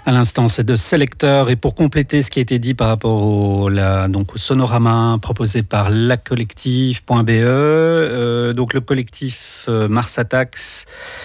À l'instant, c'est de Selecteur. Et pour compléter ce qui a été dit par rapport au sonorama proposé par lacollectif.be, donc le collectif Mars Attacks,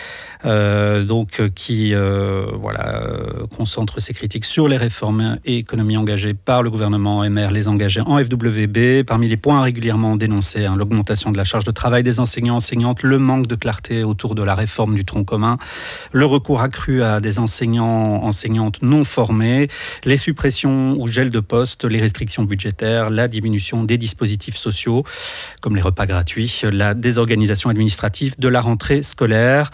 qui concentre ses critiques sur les réformes et économies engagées par le gouvernement MR, les engagés en FWB. Parmi les points régulièrement dénoncés, l'augmentation de la charge de travail des enseignants, enseignantes, le manque de clarté autour de la réforme du tronc commun, le recours accru à des enseignants, enseignantes non formés, les suppressions ou gel de postes, les restrictions budgétaires, la diminution des dispositifs sociaux, comme les repas gratuits, la désorganisation administrative de la rentrée scolaire.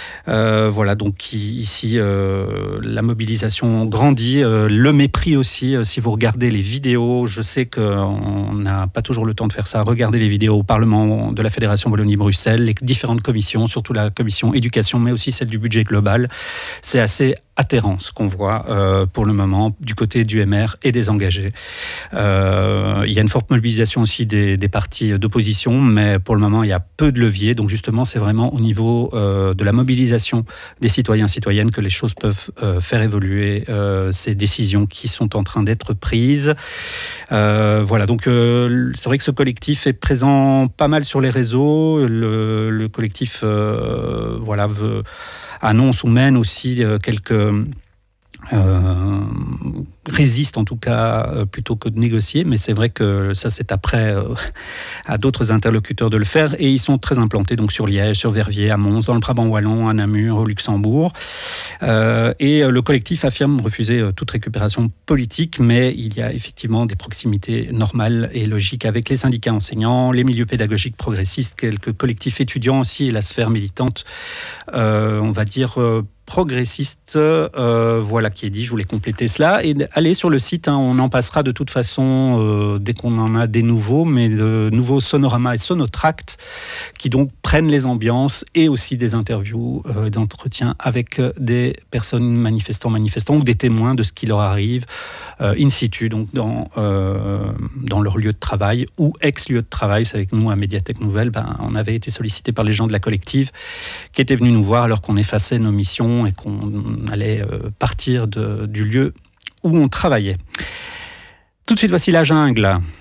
Ici, la mobilisation grandit, le mépris aussi. Si vous regardez les vidéos, je sais qu'on n'a pas toujours le temps de faire ça. Regardez les vidéos au Parlement de la Fédération Wallonie-Bruxelles, les différentes commissions, surtout la commission éducation, mais aussi celle du budget global. C'est assez atterrant ce qu'on voit pour le moment du côté du MR et des engagés. Il y a une forte mobilisation aussi des partis d'opposition, mais pour le moment, il y a peu de leviers. Donc justement, c'est vraiment au niveau de la mobilisation des citoyens et citoyennes que les choses peuvent faire évoluer ces décisions qui sont en train d'être prises. C'est vrai que ce collectif est présent pas mal sur les réseaux. Le collectif annonce ou mène aussi quelques résiste en tout cas plutôt que de négocier, mais c'est vrai que ça c'est après à d'autres interlocuteurs de le faire, et ils sont très implantés donc sur Liège, sur Verviers, à Mons, dans le Brabant wallon, à Namur, au Luxembourg, et le collectif affirme refuser toute récupération politique, mais il y a effectivement des proximités normales et logiques avec les syndicats enseignants, les milieux pédagogiques progressistes, quelques collectifs étudiants aussi, et la sphère militante progressiste, qui est dit. Je voulais compléter cela. Et allez sur le site, on en passera de toute façon dès qu'on en a des nouveaux, mais de nouveaux sonoramas et sonotracts qui donc prennent les ambiances et aussi des interviews, d'entretiens avec des personnes manifestants ou des témoins de ce qui leur arrive in situ, donc dans leur lieu de travail ou ex-lieu de travail. C'est avec nous à Médiathèque Nouvelle, on avait été sollicité par les gens de la collective qui étaient venus nous voir alors qu'on effaçait nos missions et qu'on allait partir du lieu où on travaillait. Tout de suite, voici La Jungle.